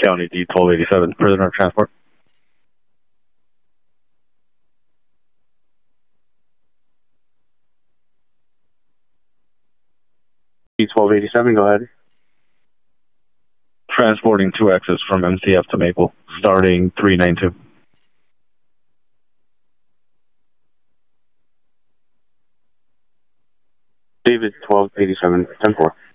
County D1287, prisoner transport. D1287, go ahead. Transporting 2Xs from MCF to Maple, starting 392. David 1287, 10-4.